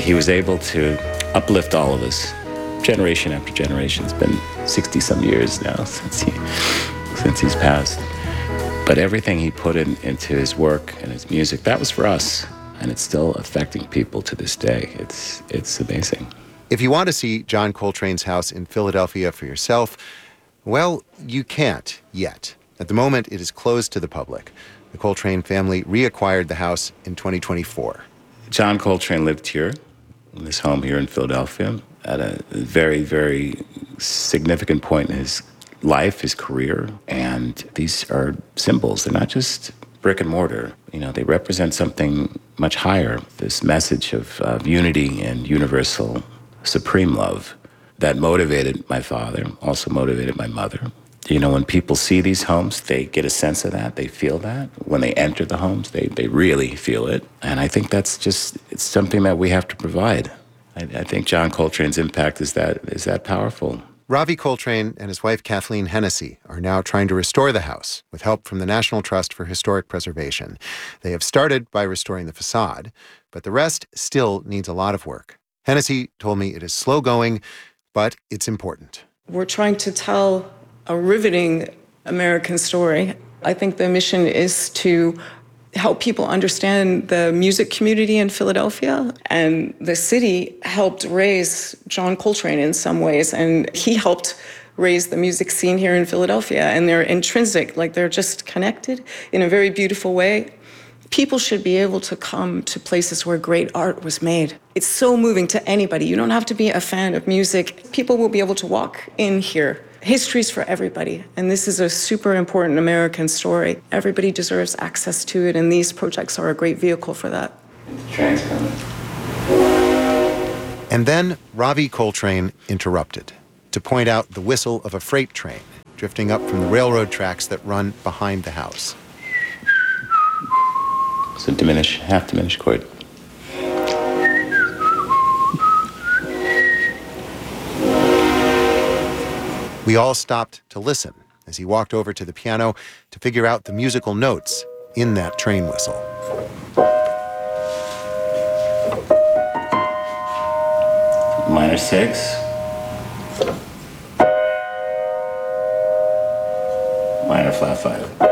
he was able to uplift all of us, generation after generation. It's been 60-some years now since he's passed. But everything he put into his work and his music, that was for us. And it's still affecting people to this day. It's amazing. If you want to see John Coltrane's house in Philadelphia for yourself, well, you can't yet. At the moment, it is closed to the public. The Coltrane family reacquired the house in 2024. John Coltrane lived here, in his home here in Philadelphia, at a very, very significant point in his life, his career. And these are symbols. They're not just brick and mortar. You know, they represent something much higher, this message of unity and universal supreme love that motivated my father, also motivated my mother. You know, when people see these homes, they get a sense of that, they feel that. When they enter the homes, they really feel it. And I think that's just, it's something that we have to provide. I think John Coltrane's impact is that powerful. Ravi Coltrane and his wife Kathleen Hennessy are now trying to restore the house with help from the National Trust for Historic Preservation. They have started by restoring the facade, but the rest still needs a lot of work. Hennessy told me it is slow going, but it's important. We're trying to tell a riveting American story. I think the mission is to help people understand the music community in Philadelphia. And the city helped raise John Coltrane in some ways, and he helped raise the music scene here in Philadelphia. And they're intrinsic, like they're just connected in a very beautiful way. People should be able to come to places where great art was made. It's so moving to anybody. You don't have to be a fan of music. People will be able to walk in here. History's for everybody, and this is a super important American story. Everybody deserves access to it, and these projects are a great vehicle for that. The train's coming. And then Ravi Coltrane interrupted to point out the whistle of a freight train drifting up from the railroad tracks that run behind the house. It's a half diminished chord. We all stopped to listen as he walked over to the piano to figure out the musical notes in that train whistle. Minor 6. Minor flat 5.